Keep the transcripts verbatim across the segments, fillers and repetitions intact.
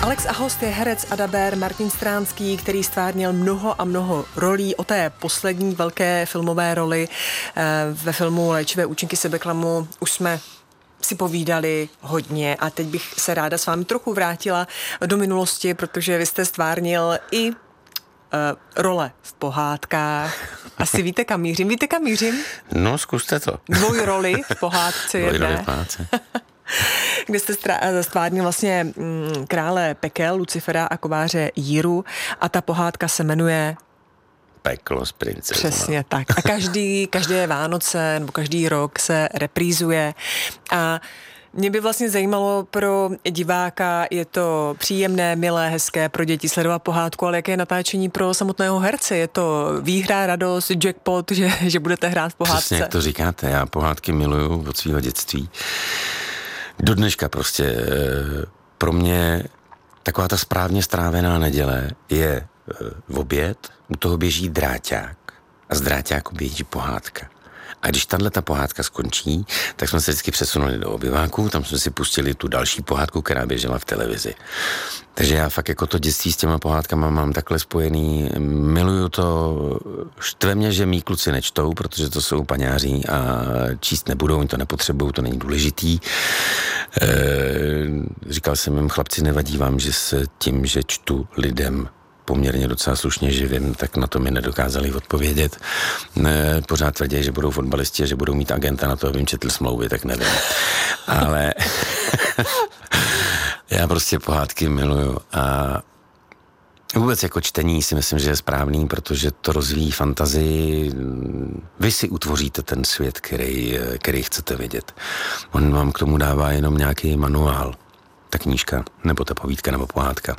Alex a host je herec a dabér Martin Stránský, který stvárnil mnoho a mnoho rolí. O té poslední velké filmové roli ve filmu Léčivé účinky sebeklamu už jsme si povídali hodně a teď bych se ráda s vámi trochu vrátila do minulosti, protože vy jste stvárnil i uh, role v pohádkách. Asi víte, kam mířím? Víte, kam mířím? No, zkuste to. Dvoj roli v pohádce jedné. Dvoj roli v pohádce. Kde jste stvárnil vlastně mm, krále pekel, Lucifera a kováře Jíru a ta pohádka se jmenuje Peklo s princeznou. Přesně tak. A každý, každé Vánoce nebo každý rok se reprízuje a mě by vlastně zajímalo pro diváka, je to příjemné, milé, hezké pro děti sledovat pohádku, ale jaké je natáčení pro samotného herce? Je to výhra, radost, jackpot, že, že budete hrát v pohádce? Přesně, jak to říkáte, já pohádky miluju od svého dětství. Do dneška prostě pro mě taková ta správně strávená neděle je v oběd, u toho běží dráťák a z dráťáku běží pohádka. A když tato pohádka skončí, tak jsme se vždycky přesunuli do obyváku, tam jsme si pustili tu další pohádku, která běžela v televizi. Takže já fakt jako to dětství s těma pohádkama mám takhle spojený, miluju to, štve mě, že mý kluci nečtou, protože to jsou paňáři a číst nebudou, oni to nepotřebují, to není důležitý. E, říkal jsem jim, chlapci, nevadí vám, že se tím, že čtu lidem poměrně docela slušně živím, tak na to mi nedokázali odpovědět. Ne, pořád tvrdí, že budou fotbalisti a že budou mít agenta na to, aby jim četl smlouvy, tak nevím. Ale já prostě pohádky miluju a vůbec jako čtení si myslím, že je správný, protože to rozvíjí fantazii. Vy si utvoříte ten svět, který, který chcete vidět. On vám k tomu dává jenom nějaký manuál. Ta knížka, nebo ta povídka, nebo pohádka.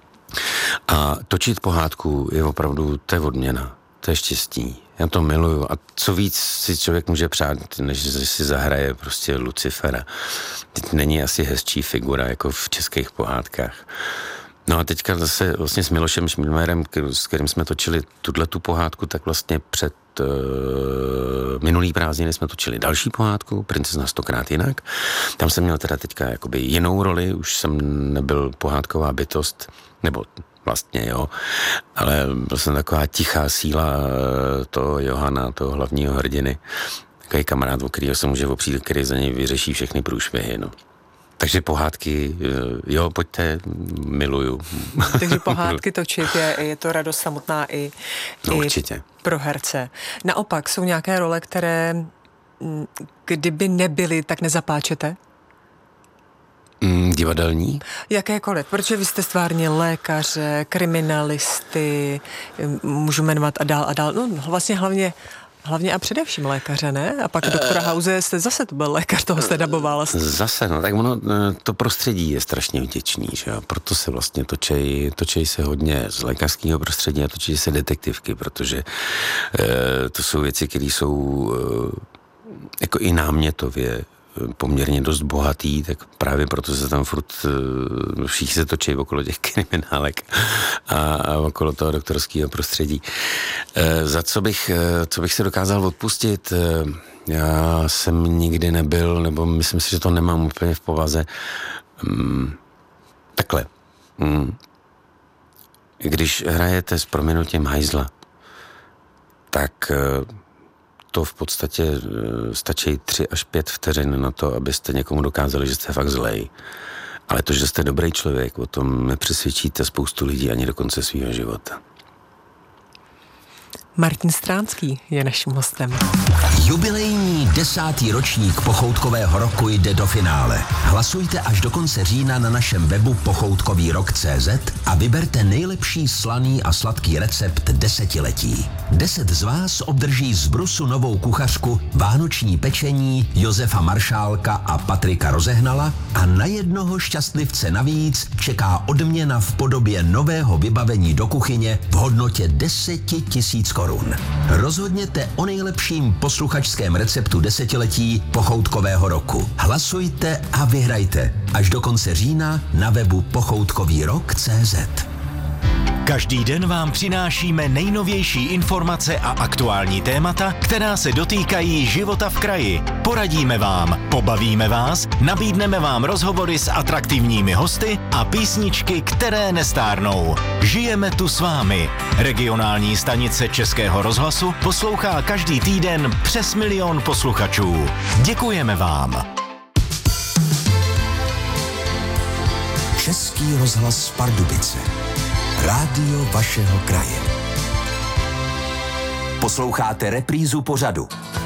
A točit pohádku je opravdu, to je odměna, to je štěstí. Já to miluju. A co víc si člověk může přát, než si zahraje prostě Lucifera. Teď není asi hezčí figura, jako v českých pohádkách. No a teďka zase vlastně s Milošem Šmídmajerem, s kterým jsme točili tuto pohádku, tak vlastně před uh, minulý prázdniny jsme točili další pohádku, Princezna stokrát jinak. Tam jsem měl teda teďka jakoby jinou roli, už jsem nebyl pohádková bytost, nebo vlastně jo, ale byl jsem taková tichá síla toho Johana, toho hlavního hrdiny, takový kamarád, o kterýho se může opřít, který za něj vyřeší všechny průšvihy, no. Takže pohádky, jo, pojďte, miluju. Takže pohádky točit, je, je to radost samotná i, no, i určitě. Pro herce. Naopak, jsou nějaké role, které kdyby nebyly, tak nezapláčete? Mm, divadelní? Jakékoliv, protože vy jste stvárnil lékaře, kriminalisty, můžu jmenovat a dál a dál, no vlastně hlavně Hlavně a především lékaře, ne? A pak doktora House jste zase to byl lékař, toho jste daboval. Zase, no tak ono, to prostředí je strašně vděčný, že jo? Proto se vlastně točej, točej se hodně z lékařského prostředí a točí se detektivky, protože e, to jsou věci, které jsou e, jako i námětově poměrně dost bohatý, tak právě proto se tam furt všichni se točí okolo těch kriminálek a, a okolo toho doktorského prostředí. E, za co bych, co bych se dokázal odpustit, e, já jsem nikdy nebyl, nebo myslím si, že to nemám úplně v povaze. Mm, takhle. Mm, když hrajete s prominutím hajzla, tak e, to v podstatě stačí tři až pět vteřin na to, abyste někomu dokázali, že jste fakt zlej. Ale to, že jste dobrý člověk, o tom nepřesvědčíte spoustu lidí ani do konce svého života. Martin Stránský je naším hostem. Jubilejní desátý ročník Pochoutkového roku jde do finále. Hlasujte až do konce října na našem webu pochoutkový rok tečka cé zet a vyberte nejlepší slaný a sladký recept desetiletí. Deset z vás obdrží z Brusu novou kuchařku, vánoční pečení Josefa Maršálka a Patrika Rozehnala a na jednoho šťastlivce navíc čeká odměna v podobě nového vybavení do kuchyně v hodnotě deset tisíc korun. Rozhodněte o nejlepším posluchačském receptu desetiletí Pochoutkového roku. Hlasujte a vyhrajte až do konce října na webu pochoutkový rok tečka cé zet. Každý den vám přinášíme nejnovější informace a aktuální témata, která se dotýkají života v kraji. Poradíme vám, pobavíme vás, nabídneme vám rozhovory s atraktivními hosty a písničky, které nestárnou. Žijeme tu s vámi. Regionální stanice Českého rozhlasu poslouchá každý týden přes milion posluchačů. Děkujeme vám. Český rozhlas Pardubice. Rádio vašeho kraje. Posloucháte reprízu pořadu.